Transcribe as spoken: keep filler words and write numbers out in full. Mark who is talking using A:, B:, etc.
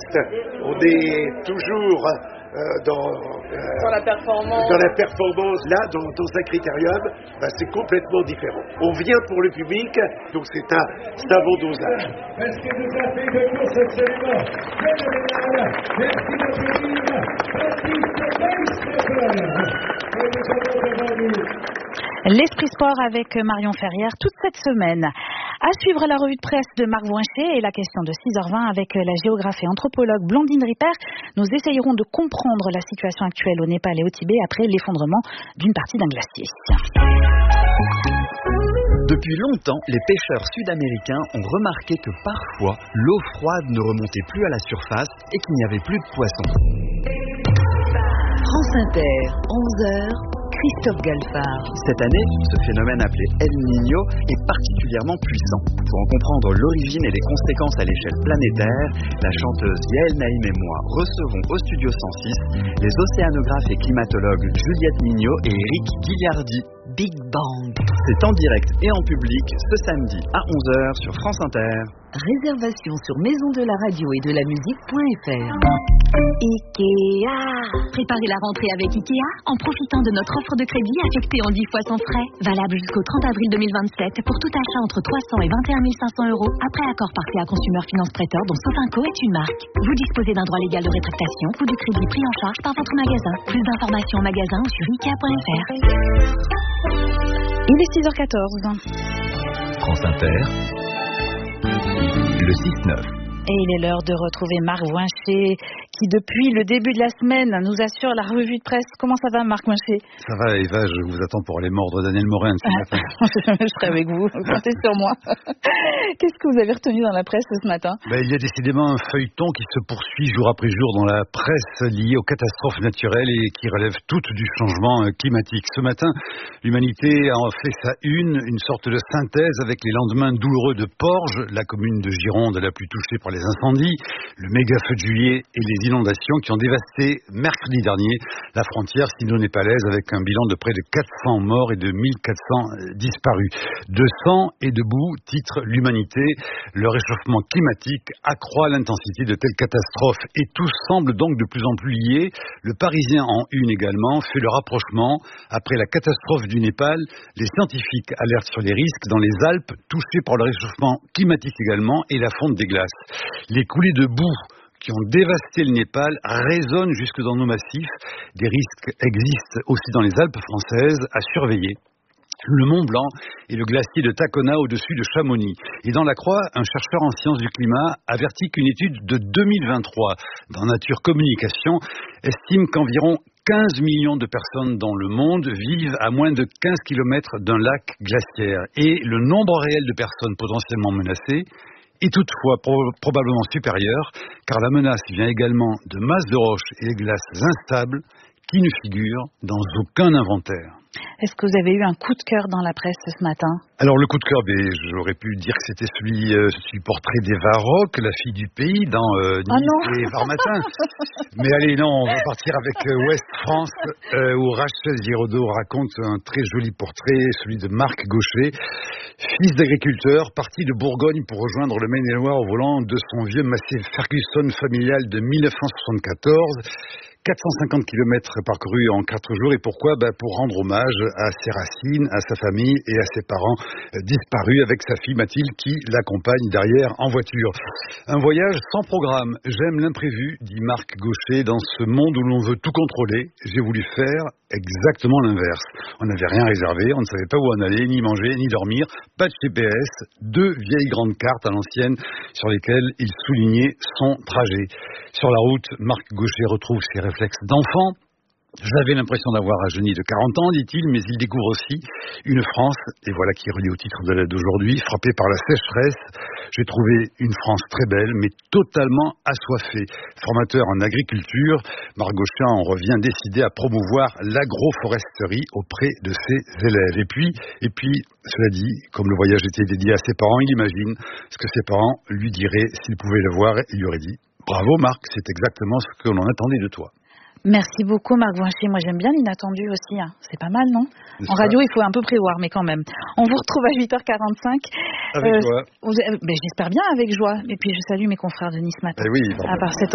A: reste, on est toujours euh, dans, euh,
B: dans la performance.
A: Dans la performance, là, dans, dans un critérium, ben, c'est complètement différent. On vient pour le public, donc c'est un, c'est un bon dosage.
C: Est-ce que nous avons fait de course absolument phénoménale? Merci d'applaudir Baptiste Weisskopf. Et nous avons devant nous
D: l'Esprit Sport avec Marion Ferrière toute cette semaine. À suivre la revue de presse de Marc Voinchet et la question de six heures vingt avec la géographe et anthropologue Blandine Ripert. Nous essayerons de comprendre la situation actuelle au Népal et au Tibet après l'effondrement d'une partie d'un glacier.
E: Depuis longtemps, les pêcheurs sud-américains ont remarqué que parfois, l'eau froide ne remontait plus à la surface et qu'il n'y avait plus de poissons.
F: France Inter, onze heures. Christophe Galfard.
E: Cette année, ce phénomène appelé El Niño est particulièrement puissant. Pour en comprendre l'origine et les conséquences à l'échelle planétaire, la chanteuse Yael Naïm et moi recevons au Studio cent six les océanographes et climatologues Juliette Mignot et Éric Guilliardi.
F: Big Bang.
E: C'est en direct et en public ce samedi à onze heures sur France Inter.
F: Réservation sur maison de la radio et de la musique.fr.
G: Ikea. Préparez la rentrée avec Ikea en profitant de notre offre de crédit affectée en dix fois sans frais. Valable jusqu'au trente avril deux mille vingt-sept pour tout achat entre trois cents et vingt et un mille cinq cents euros après accord parfait à Consumer Finance Prêteur dont Sofinco est une marque. Vous disposez d'un droit légal de rétractation, coût du crédit pris en charge par votre magasin. Plus d'informations en magasin ou sur ikea point f r.
D: Il est six heures quatorze.
H: France Inter, le six neuf.
D: Et il est l'heure de retrouver Marc Voinchet qui, depuis le début de la semaine, nous assure la revue de presse. Comment ça va, Marc Voinchet?
I: Ça va, Eva, je vous attends pour aller mordre Daniel Morin ce matin.
D: Je serai avec vous, comptez sur moi. Qu'est-ce que vous avez retenu dans la presse ce matin?
I: Ben, il y a décidément un feuilleton qui se poursuit jour après jour dans la presse lié aux catastrophes naturelles et qui relève toutes du changement climatique. Ce matin, l'humanité a fait sa une, une sorte de synthèse avec les lendemains douloureux de Porges, la commune de Gironde la plus touchée par les incendies, le méga feu de juillet et les inondations qui ont dévasté mercredi dernier la frontière sino-népalaise avec un bilan de près de quatre cents morts et de mille quatre cents disparus. De sang et de boue, titre l'humanité, le réchauffement climatique accroît l'intensité de telles catastrophes et tout semble donc de plus en plus lié. Le Parisien en une également fait le rapprochement. Après la catastrophe du Népal, les scientifiques alertent sur les risques dans les Alpes touchées par le réchauffement climatique également et la fonte des glaces. Les coulées de boue qui ont dévasté le Népal résonnent jusque dans nos massifs. Des risques existent aussi dans les Alpes françaises à surveiller. Le Mont Blanc et le glacier de Tacona au-dessus de Chamonix. Et dans la Croix, un chercheur en sciences du climat avertit qu'une étude de deux mille vingt-trois dans Nature Communication estime qu'environ quinze millions de personnes dans le monde vivent à moins de quinze kilomètres d'un lac glaciaire. Et le nombre réel de personnes potentiellement menacées est toutefois pro- probablement supérieur, car la menace vient également de masses de roches et de glaces instables qui ne figurent dans aucun inventaire.
D: Est-ce que vous avez eu un coup de cœur dans la presse ce matin?
I: Alors le coup de cœur, ben, j'aurais pu dire que c'était celui, euh, celui portrait d'Eva Rock, la fille du pays, dans euh,
D: oh
I: Nice et Var Matin. Mais allez, non, on va partir avec euh, Ouest France, euh, où Rachel Giraudot raconte un très joli portrait, celui de Marc Gaucher, fils d'agriculteur, parti de Bourgogne pour rejoindre le Maine-et-Loire au volant de son vieux Massey Ferguson familial de mille neuf cent soixante-quatorze. quatre cent cinquante kilomètres parcourus en quatre jours. Et pourquoi? Ben pour rendre hommage à ses racines, à sa famille et à ses parents euh, disparus, avec sa fille Mathilde qui l'accompagne derrière en voiture. Un voyage sans programme. J'aime l'imprévu, dit Marc Gaucher. Dans ce monde où l'on veut tout contrôler, j'ai voulu faire exactement l'inverse. On n'avait rien réservé, on ne savait pas où en aller, ni manger, ni dormir. Pas de G P S, deux vieilles grandes cartes à l'ancienne sur lesquelles il soulignait son trajet. Sur la route, Marc Gaucher retrouve ses réflexes d'enfant. J'avais l'impression d'avoir un génie de quarante ans, dit-il, mais il découvre aussi une France, et voilà qui est relié au titre de l'aide d'aujourd'hui, frappée par la sécheresse. J'ai trouvé une France très belle, mais totalement assoiffée. Formateur en agriculture, Marc Gaucher en revient décidé à promouvoir l'agroforesterie auprès de ses élèves. Et puis, et puis, cela dit, comme le voyage était dédié à ses parents, il imagine ce que ses parents lui diraient s'ils pouvaient le voir. Il lui aurait dit « Bravo Marc, c'est exactement ce que l'on attendait de toi ».
D: Merci beaucoup Marc Voinchet. Moi j'aime bien l'inattendu aussi. Hein. C'est pas mal, non? En radio, il faut un peu prévoir, mais quand même. On vous retrouve à huit heures quarante-cinq.
I: Avec euh, joie.
D: Vous, ben, j'espère bien avec joie. Et puis je salue mes confrères de Nice Matin.
I: Eh oui,
D: à part cette